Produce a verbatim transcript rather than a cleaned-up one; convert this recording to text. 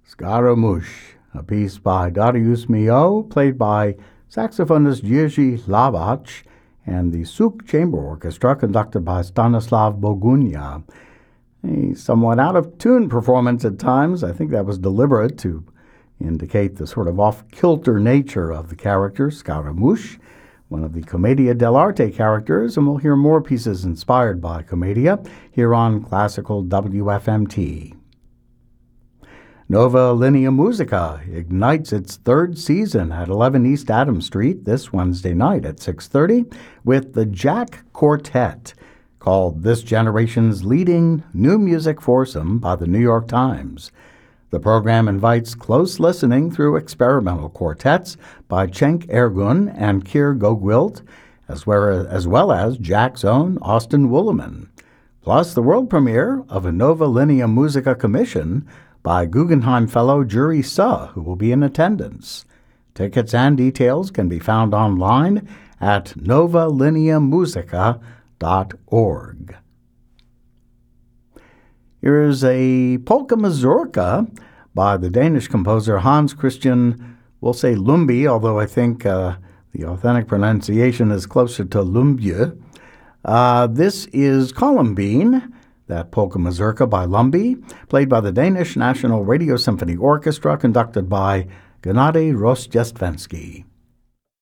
Scaramouche, a piece by Darius Milhaud, played by saxophonist Jerzy Lawacz, and the Suk Chamber Orchestra, conducted by Stanislav Bogunia. A somewhat out-of-tune performance at times. I think that was deliberate to indicate the sort of off-kilter nature of the character, Scaramouche, one of the Commedia dell'arte characters, and we'll hear more pieces inspired by Commedia here on Classical W F M T. Nova Linea Musica ignites its third season at eleven East Adams Street this Wednesday night at six thirty with the Jack Quartet, called This Generation's Leading New Music Foursome by the New York Times. The program invites close listening through experimental quartets by Cenk Ergun and Keir Gogwilt, as well as, as well as Jack's own Austin Wooleman, plus the world premiere of a Nova Linea Musica commission by Guggenheim Fellow Juri Suh, who will be in attendance. Tickets and details can be found online at nova linea musica dot org. Here's a polka mazurka by the Danish composer Hans Christian, we'll say Lumby, although I think uh, the authentic pronunciation is closer to Lumbye. Uh, this is Columbine, that polka mazurka by Lumby, played by the Danish National Radio Symphony Orchestra, conducted by Gennady Rozhdestvensky.